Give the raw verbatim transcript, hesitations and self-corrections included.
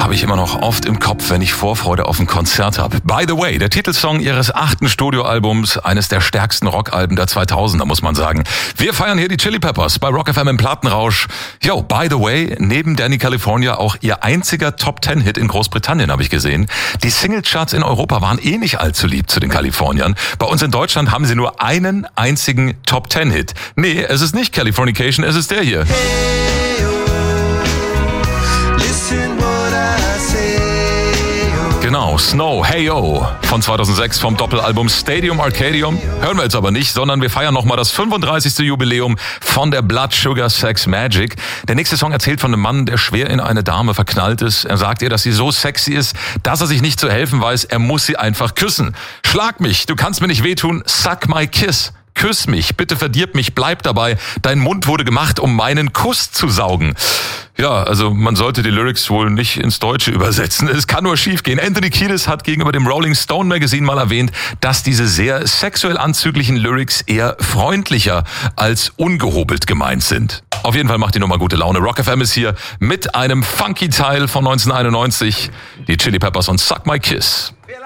habe ich immer noch oft im Kopf, wenn ich Vorfreude auf ein Konzert habe. By the way, der Titelsong ihres achten Studioalbums, eines der stärksten Rockalben der zweitausender, muss man sagen. Wir feiern hier die Chili Peppers bei Rock F M im Plattenrausch. Yo, by the way, neben Danny California auch ihr einziger Top-Ten-Hit in Großbritannien, habe ich gesehen. Die Singlecharts in Europa waren eh nicht allzu lieb zu den Kaliforniern. Bei uns in Deutschland haben sie nur einen einzigen Top-Ten-Hit. Nee, es ist nicht Californication, es ist der hier. Genau, Snow, Hey Yo von zweitausendsechs vom Doppelalbum Stadium Arcadium. Hören wir jetzt aber nicht, sondern wir feiern nochmal das fünfunddreißigste Jubiläum von der Blood Sugar Sex Magik. Der nächste Song erzählt von einem Mann, der schwer in eine Dame verknallt ist. Er sagt ihr, dass sie so sexy ist, dass er sich nicht zu helfen weiß. Er muss sie einfach küssen. Schlag mich, du kannst mir nicht wehtun, suck my kiss. Küss mich, bitte verdirb mich, bleib dabei. Dein Mund wurde gemacht, um meinen Kuss zu saugen. Ja, also man sollte die Lyrics wohl nicht ins Deutsche übersetzen. Es kann nur schief gehen. Anthony Kiedis hat gegenüber dem Rolling Stone Magazine mal erwähnt, dass diese sehr sexuell anzüglichen Lyrics eher freundlicher als ungehobelt gemeint sind. Auf jeden Fall macht die Nummer gute Laune. Rock F M ist hier mit einem funky Teil von neunzehnhunderteinundneunzig. Die Chili Peppers und Suck My Kiss.